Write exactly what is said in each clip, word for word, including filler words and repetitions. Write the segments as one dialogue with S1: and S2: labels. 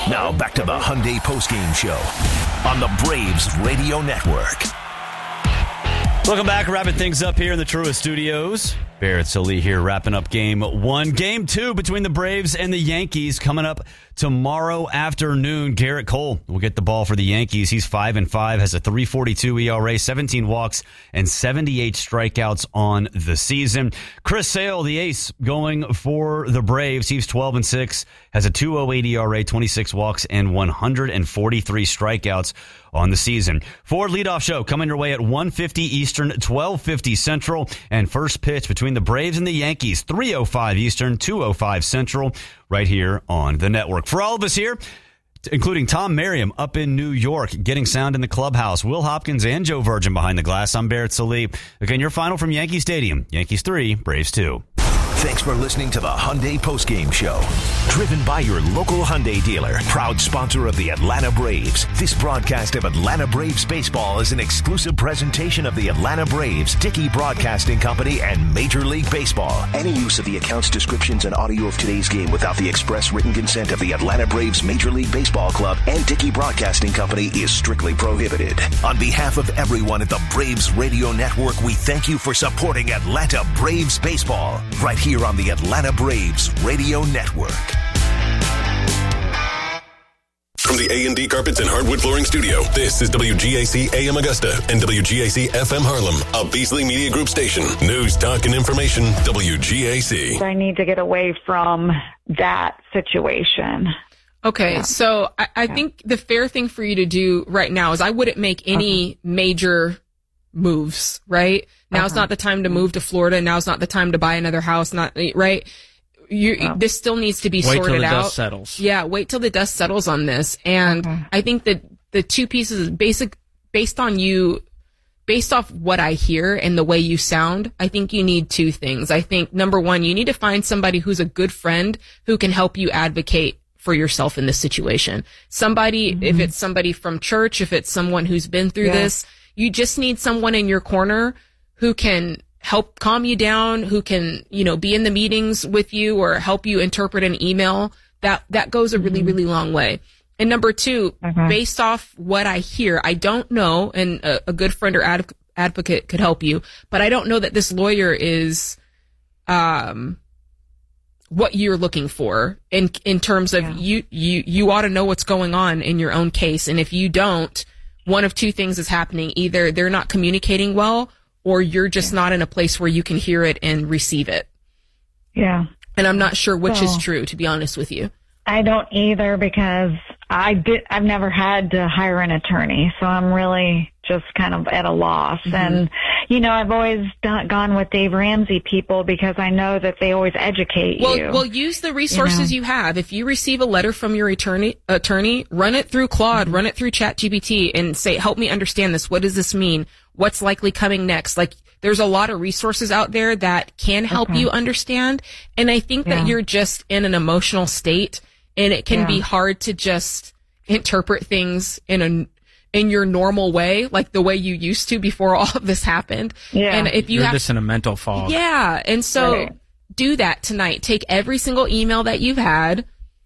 S1: Now back to the Hyundai postgame show on the Braves Radio Network.
S2: Welcome back. Wrapping things up here in the Truist Studios. Barrett Sallee here wrapping up game one. Game two between the Braves and the Yankees coming up tomorrow afternoon. Garrett Cole will get the ball for the Yankees. He's five and five, has a three forty-two E R A, seventeen walks, and seventy-eight strikeouts on the season. Chris Sale, the ace, going for the Braves. He's twelve and six, has a two oh eight E R A, twenty-six walks, and one hundred forty-three strikeouts on the season. Ford Leadoff Show coming your way at one fifty Eastern, twelve fifty Central, and first pitch between the Braves and the Yankees, three oh five Eastern, two oh five Central, right here on the network. For all of us here, including Tom Merriam up in New York, getting sound in the clubhouse, Will Hopkins and Joe Virgin behind the glass, I'm Barrett Sallee. Again, your final from Yankee Stadium, Yankees three, Braves two.
S1: Thanks for listening to the Hyundai Postgame Show. Driven by your local Hyundai dealer, proud sponsor of the Atlanta Braves. This broadcast of Atlanta Braves baseball is an exclusive presentation of the Atlanta Braves, Dickey Broadcasting Company, and Major League Baseball. Any use of the accounts, descriptions, and audio of today's game without the express written consent of the Atlanta Braves Major League Baseball Club and Dickey Broadcasting Company is strictly prohibited. On behalf of everyone at the Braves Radio Network, we thank you for supporting Atlanta Braves baseball. Right here on the Atlanta Braves Radio Network.
S3: From the A and D Carpets and Hardwood Flooring Studio, this is W G A C A M Augusta and W G A C F M Harlem, a Beasley Media Group station. News, talk, and information, W G A C.
S4: I need to get away from that situation.
S5: Okay,
S4: yeah.
S5: so I, I yeah. think the fair thing for you to do right now is I wouldn't make any uh-huh. major moves, right? Now's uh-huh. not the time to move to Florida. Now's not the time to buy another house. Not right. You,
S4: oh.
S5: This still needs to be
S6: wait
S5: sorted
S6: till the
S5: out.
S6: Dust settles.
S5: Yeah, wait till the dust settles on this. And
S4: okay.
S5: I think that the two pieces, basic, based on you, based off what I hear and the way you sound, I think you need two things. I think number one, you need to find somebody who's a good friend who can help you advocate for yourself in this situation. Somebody, mm-hmm. if it's somebody from church, if it's someone who's been through
S4: yeah.
S5: this, you just need someone in your corner who can help calm you down, who can, you know, be in the meetings with you or help you interpret an email. That, that goes a really, really long way. And number two,
S4: okay.
S5: based off what I hear, I don't know, and a, a good friend or ad, advocate could help you, but I don't know that this lawyer is, um, what you're looking for in, in terms of
S4: yeah.
S5: you, you, you ought to know what's going on in your own case. And if you don't, one of two things is happening. Either they're not communicating well, or you're just yeah. not in a place where you can hear it and receive it.
S4: Yeah.
S5: And I'm not sure which
S4: so,
S5: is true, to be honest with you.
S4: I don't either because I did, I've never had to hire an attorney. So I'm really just kind of at a loss. Mm-hmm. And, you know, I've always done, gone with Dave Ramsey people because I know that they always educate
S5: well,
S4: you.
S5: Well, use the resources you, know? you have. If you receive a letter from your attorney, attorney, run it through Claude, mm-hmm. run it through ChatGPT and say, help me understand this. What does this mean? What's likely coming next? Like, there's a lot of resources out there that can help
S4: okay.
S5: you understand. And I think
S4: yeah.
S5: that you're just in an emotional state and it can
S4: yeah.
S5: be hard to just interpret things in a, in your normal way, like the way you used to before all of this happened.
S4: Yeah.
S5: And if you
S6: You're
S5: have,
S6: just in a mental fog.
S5: Yeah. And so
S4: right.
S5: do that tonight. Take every single email that you've had,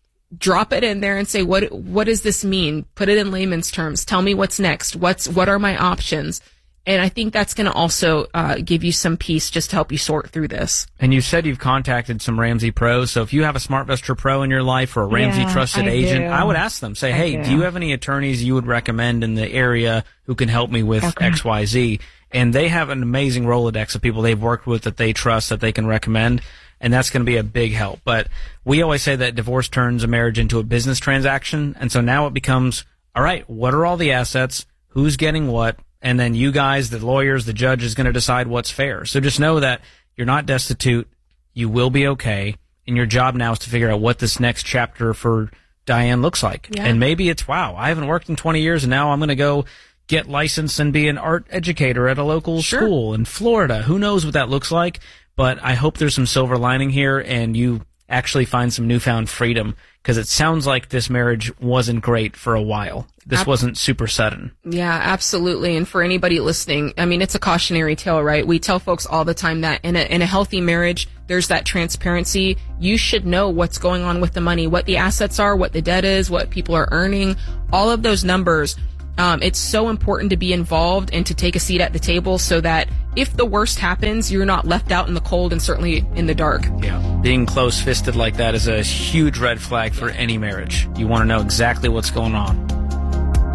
S5: drop it in there and say, what, what does this mean? Put it in layman's terms. Tell me what's next. What's, what are my options? And I think that's going to also uh, give you some peace just to help you sort through this.
S6: And you said you've contacted some Ramsey pros. So if you have a SmartVestor Pro in your life or a Ramsey
S4: yeah,
S6: trusted
S4: I
S6: agent,
S4: do.
S6: I would ask them, say,
S4: I
S6: hey,
S4: do.
S6: do you have any attorneys you would recommend in the area who can help me with
S4: okay.
S6: X Y Z? And they have an amazing Rolodex of people they've worked with that they trust that they can recommend. And that's going to be a big help. But we always say that divorce turns a marriage into a business transaction. And so now it becomes, all right, what are all the assets? Who's getting what? And then you guys, the lawyers, the judge is going to decide what's fair. So just know that you're not destitute. You will be okay. And your job now is to figure out what this next chapter for Diane looks like.
S5: Yeah.
S6: And maybe it's, wow, I haven't worked in twenty years and now I'm going to go get licensed and be an art educator at a local
S5: sure.
S6: school in Florida. Who knows what that looks like? But I hope there's some silver lining here and you actually find some newfound freedom, because it sounds like this marriage wasn't great for a while. This Ab- wasn't super sudden.
S5: Yeah, absolutely. And for anybody listening, I mean, it's a cautionary tale, right? We tell folks all the time that in a, in a healthy marriage, there's that transparency. You should know what's going on with the money, what the assets are, what the debt is, what people are earning, all of those numbers. Um, it's so important to be involved and to take a seat at the table so that if the worst happens, you're not left out in the cold and certainly in the dark.
S6: Yeah. Being close-fisted like that is a huge red flag for any marriage. You want to know exactly what's going on.